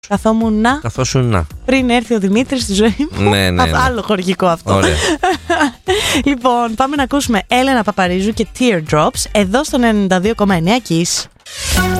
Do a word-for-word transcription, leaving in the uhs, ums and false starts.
Καθόμουν να. Καθόσουν να. Πριν έρθει ο Δημήτρης στη ζωή μου. Ναι, ναι, ναι. Άλλο χορηγικό αυτό. Ωραία. Λοιπόν, πάμε να ακούσουμε Έλενα Παπαρίζου και Teardrops εδώ στον ενενήντα δύο κόμμα εννέα Kiss.